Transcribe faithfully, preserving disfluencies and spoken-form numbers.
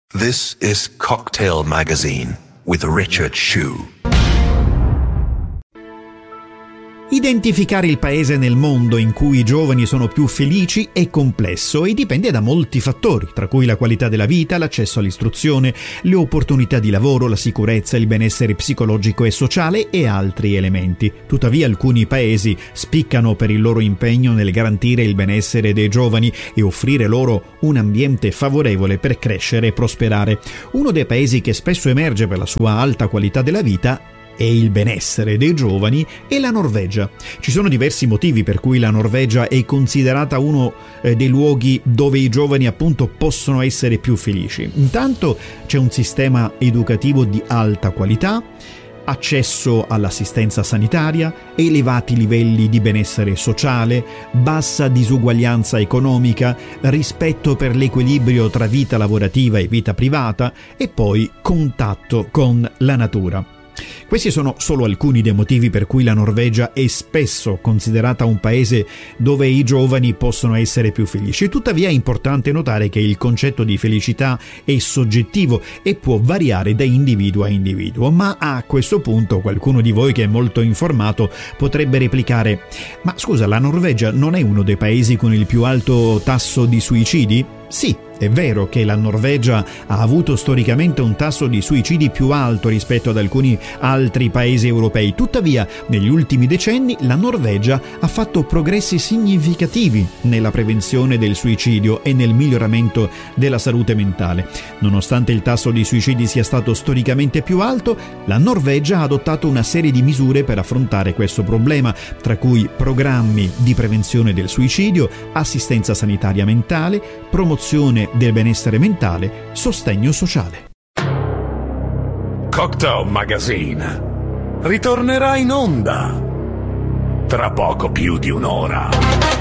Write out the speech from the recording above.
This is Cocktail Magazine with Richard Shue. Identificare il paese nel mondo in cui i giovani sono più felici è complesso e dipende da molti fattori, tra cui la qualità della vita, l'accesso all'istruzione, le opportunità di lavoro, la sicurezza, il benessere psicologico e sociale e altri elementi. Tuttavia alcuni paesi spiccano per il loro impegno nel garantire il benessere dei giovani e offrire loro un ambiente favorevole per crescere e prosperare. Uno dei paesi che spesso emerge per la sua alta qualità della vita e il benessere dei giovani è la Norvegia. Ci sono diversi motivi per cui la Norvegia è considerata uno eh, dei luoghi dove i giovani appunto possono essere più felici. Intanto c'è un sistema educativo di alta qualità, accesso all'assistenza sanitaria, elevati livelli di benessere sociale, bassa disuguaglianza economica, rispetto per l'equilibrio tra vita lavorativa e vita privata e poi contatto con la natura. Questi sono solo alcuni dei motivi per cui la Norvegia è spesso considerata un paese dove i giovani possono essere più felici. Tuttavia è importante notare che il concetto di felicità è soggettivo e può variare da individuo a individuo. Ma a questo punto qualcuno di voi che è molto informato potrebbe replicare: ma scusa, la Norvegia non è uno dei paesi con il più alto tasso di suicidi? Sì, è vero che la Norvegia ha avuto storicamente un tasso di suicidi più alto rispetto ad alcuni altri paesi europei. Tuttavia, negli ultimi decenni la Norvegia ha fatto progressi significativi nella prevenzione del suicidio e nel miglioramento della salute mentale. Nonostante il tasso di suicidi sia stato storicamente più alto, la Norvegia ha adottato una serie di misure per affrontare questo problema, tra cui programmi di prevenzione del suicidio, assistenza sanitaria mentale, promozione del benessere mentale, sostegno sociale. Cocktail Magazine ritornerà in onda tra poco più di un'ora.